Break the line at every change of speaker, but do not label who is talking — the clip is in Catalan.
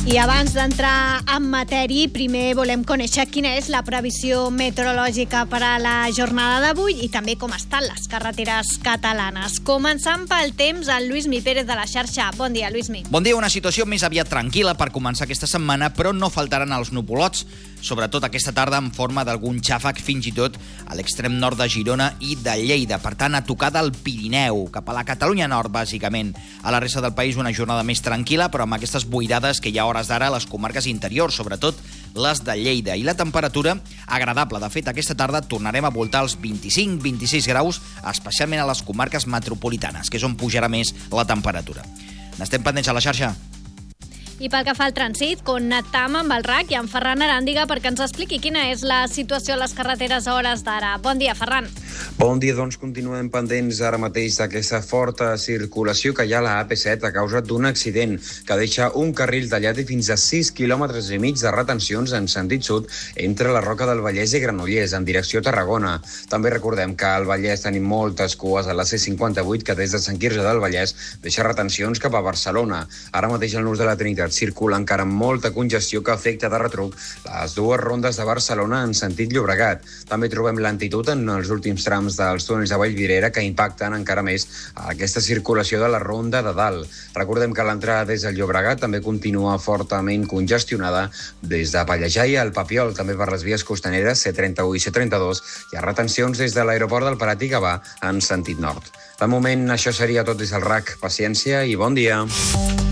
I abans d'entrar en matèria, primer volem conèixer quina és la previsió meteorològica per a la jornada d'avui i també com estan les carreteres catalanes. Començant pel temps, el Lluïsmi Pérez de la xarxa. Bon dia, Lluïsmi.
Bon dia, una situació més aviat tranquil·la per començar aquesta setmana, però no faltaran els nuvolots, sobretot aquesta tarda en forma d'algun xàfec, fins i tot a l'extrem nord de Girona i de Lleida. Per tant, a tocar del Pirineu, cap a la Catalunya Nord, bàsicament. A la resta del país una jornada més tranquil·la, però amb aquestes boirades que hi ha hores d'ara a les comarques interiors, sobretot les de Lleida. I la temperatura agradable. De fet, aquesta tarda tornarem a voltar els 25-26 graus, especialment a les comarques metropolitanes, que és on pujarà més la temperatura. N'estem pendents a la xarxa.
I pel que fa al trànsit, connectam amb el RAC i amb Ferran Aràndiga perquè ens expliqui quina és la situació a les carreteres a hores d'ara. Bon dia, Ferran.
Bon dia, doncs continuem pendents ara mateix d'aquesta forta circulació que hi ha a la AP7 a causa d'un accident que deixa un carril tallat i fins a 6,5 quilòmetres de retencions en sentit sud entre la Roca del Vallès i Granollers, en direcció a Tarragona. També recordem que al Vallès tenim moltes cues a la C58 que des de Sant Quirze del Vallès deixa retencions cap a Barcelona. Ara mateix al nus de la Trinitat circula encara molta congestió que afecta de retruc les dues rondes de Barcelona en sentit Llobregat. També trobem lentitud en els últims trams dels túnels de Vallvidrera que impacten encara més aquesta circulació de la ronda de dalt. Recordem que l'entrada des del Llobregat també continua fortament congestionada des de Pallejà i el Papiol, també per les vies costaneres C31 i C32. Hi ha retencions des de l'aeroport del Prat i Gavà en sentit nord. De moment, això seria tot des del RAC. Paciència i bon dia.